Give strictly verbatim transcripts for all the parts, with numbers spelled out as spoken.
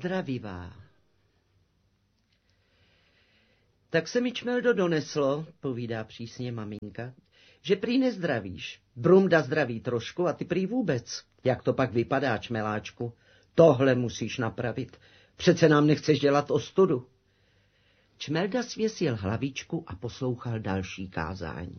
zdravivá. Tak se mi, Čmeldo, doneslo, povídá přísně maminka, že prý nezdravíš. Brumda zdraví trošku a ty prý vůbec. Jak to pak vypadá, Čmeláčku? Tohle musíš napravit. Přece nám nechceš dělat ostudu. Čmelda svěsil hlavičku a poslouchal další kázání.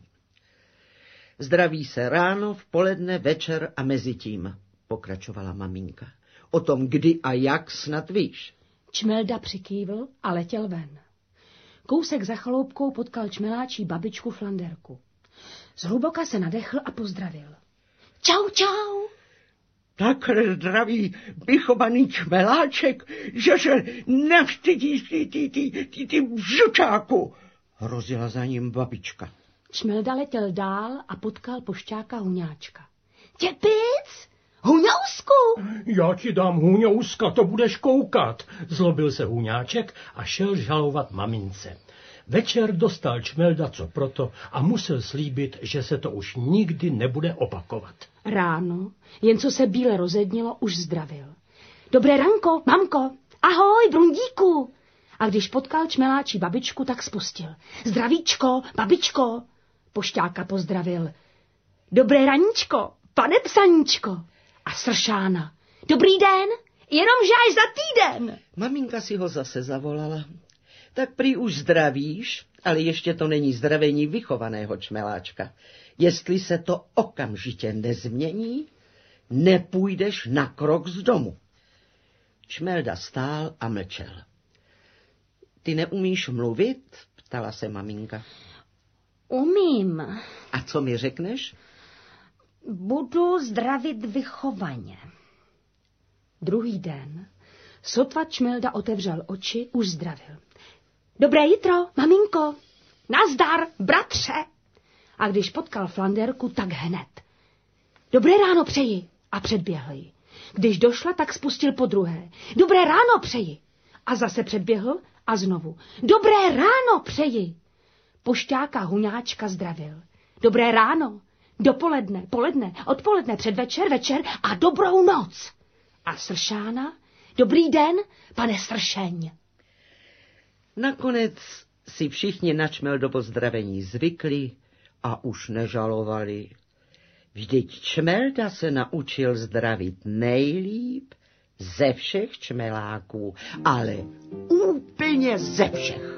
Zdraví se ráno, v poledne, večer a mezi tím, pokračovala maminka. O tom, kdy a jak, snad víš. Čmelda přikývl a letěl ven. Kousek za chaloupkou potkal Čmeláčí babičku Flanderku. Zhluboka se nadechl a pozdravil. Čau, čau. Takhle zdraví vychovaný Čmeláček, že se nevstydí ty, ty, ty, ty, ty žučáku, hrozila za ním babička. Čmelda letěl dál a potkal pošťáka Huňáčka. Těpic, Huňousku! Já ti dám Huňouska, to budeš koukat, zlobil se Huňáček a šel žalovat mamince. Večer dostal Čmelda co proto a musel slíbit, že se to už nikdy nebude opakovat. Ráno, jen co se bíle rozednilo, už zdravil. Dobré ranko, mamko, ahoj, Brundíku. A když potkal Čmeláčí babičku, tak spustil. Zdravíčko, babičko. Pošťáka pozdravil. Dobré raníčko, pane psaníčko. A Sršána. Dobrý den, jenomže až za týden. Maminka si ho zase zavolala. Tak prý už zdravíš, ale ještě to není zdravení vychovaného Čmeláčka. Jestli se to okamžitě nezmění, nepůjdeš na krok z domu. Čmelda stál a mlčel. Ty neumíš mluvit? Ptala se maminka. Umím. A co mi řekneš? Budu zdravit vychovaně. Druhý den sotva Čmelda otevřel oči, už zdravil. Dobré jitro, maminko. Nazdar, bratře. A když potkal Flanderku, tak hned. Dobré ráno přeji. A předběhl ji. Když došla, tak spustil po druhé. Dobré ráno přeji. A zase předběhl a znovu. Dobré ráno přeji. Pošťáka Huňáčka zdravil. Dobré ráno, dopoledne, poledne, odpoledne, předvečer, večer a dobrou noc. A Sršána, dobrý den, pane Sršeň. Nakonec si všichni na Čmeldovo zdravení zvykli a už nežalovali. Vždyť Čmelda se naučil zdravit nejlíp ze všech čmeláků, ale úplně ze všech.